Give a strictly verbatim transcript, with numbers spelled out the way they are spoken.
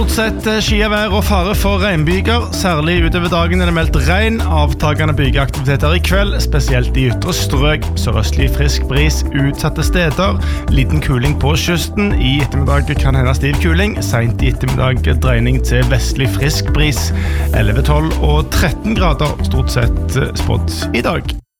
Stort sett skivær og fare for regnbyger. Særlig utover dagen er det meldt regn. Avtagende bygeaktiviteter i kveld, spesielt i ytre strøk. Sørøstlig frisk bris utsatte steder. Liten kuling på kysten. I ettermiddag kan hende stiv kuling. Sent i ettermiddag dreining til vestlig frisk bris. elleve, tolv og tretten grader stort sett spådd i dag.